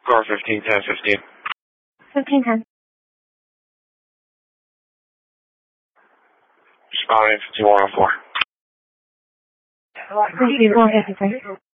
Car 151015. 1510. Spot in for 2104. 2453.